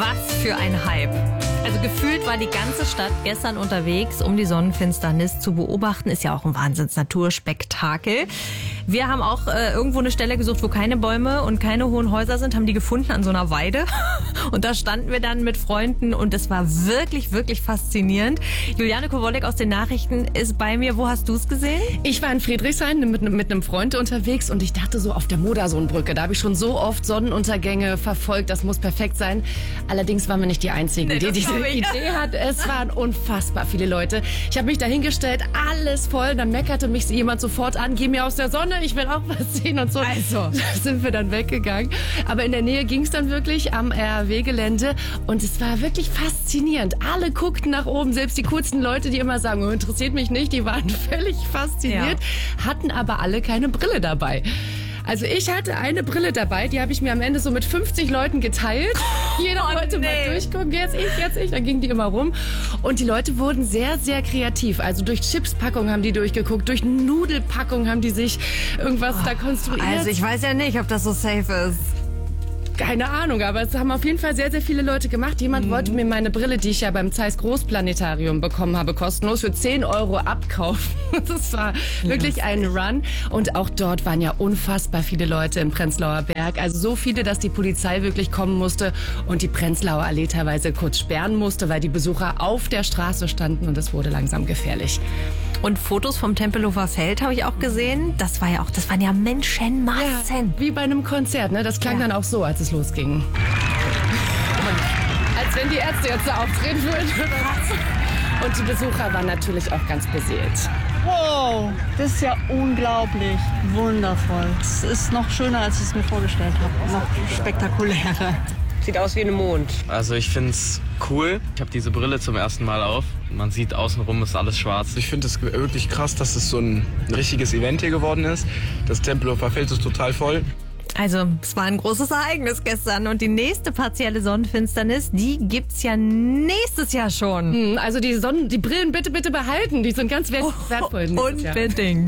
Was für ein Hype. Also gefühlt war die ganze Stadt gestern unterwegs, um die Sonnenfinsternis zu beobachten. Ist ja auch ein Wahnsinns-Naturspektakel. Wir haben auch irgendwo eine Stelle gesucht, wo keine Bäume und keine hohen Häuser sind, haben die gefunden an so einer Weide. Und da standen wir dann mit Freunden und es war wirklich, wirklich faszinierend. Juliane Kowolek aus den Nachrichten ist bei mir. Wo hast du es gesehen? Ich war in Friedrichshain mit einem Freund unterwegs und ich dachte so auf der Modersohnbrücke. Da habe ich schon so oft Sonnenuntergänge verfolgt. Das muss perfekt sein. Allerdings waren wir nicht die Einzigen, die diese Idee hatten. Es waren unfassbar viele Leute. Ich habe mich da hingestellt, alles voll. Dann meckerte mich jemand sofort an, geh mir aus der Sonne, ich will auch was sehen und so. Also sind wir dann weggegangen. Aber in der Nähe ging es dann wirklich am RAW-Gelände und es war wirklich faszinierend. Alle guckten nach oben, selbst die coolsten Leute, die immer sagen, oh, interessiert mich nicht, die waren völlig fasziniert, hatten aber alle keine Brille dabei. Also ich hatte eine Brille dabei, die habe ich mir am Ende so mit 50 Leuten geteilt. Jeder wollte mal durchgucken, jetzt ich. Dann ging die immer rum. Und die Leute wurden sehr, sehr kreativ. Also durch Chipspackungen haben die durchgeguckt, durch Nudelpackungen haben die sich irgendwas da konstruiert. Also ich weiß ja nicht, ob das so safe ist. Keine Ahnung, aber es haben auf jeden Fall sehr, sehr viele Leute gemacht. Jemand wollte mir meine Brille, die ich ja beim Zeiss Großplanetarium bekommen habe, kostenlos für 10 Euro abkaufen. Das war wirklich ein Run. Und auch dort waren ja unfassbar viele Leute im Prenzlauer Berg. Also so viele, dass die Polizei wirklich kommen musste und die Prenzlauer Allee teilweise kurz sperren musste, weil die Besucher auf der Straße standen und es wurde langsam gefährlich. Und Fotos vom Tempelhofer Feld habe ich auch gesehen. Das waren ja Menschenmassen. Ja, wie bei einem Konzert, ne? Das klang dann auch so, als es losging. Als wenn die Ärzte jetzt da auftreten würden. Und die Besucher waren natürlich auch ganz beseelt. Wow, das ist ja unglaublich. Wundervoll. Es ist noch schöner, als ich es mir vorgestellt habe. Noch spektakulärer. Sieht aus wie ein Mond. Also ich finde es cool. Ich habe diese Brille zum ersten Mal auf. Man sieht außenrum ist alles schwarz. Ich finde es wirklich krass, dass es so ein richtiges Event hier geworden ist. Das Tempelhofer Feld ist total voll. Also, es war ein großes Ereignis gestern und die nächste partielle Sonnenfinsternis, die gibt's ja nächstes Jahr schon. Also die Brillen bitte behalten, die sind ganz wertvoll. Unbedingt.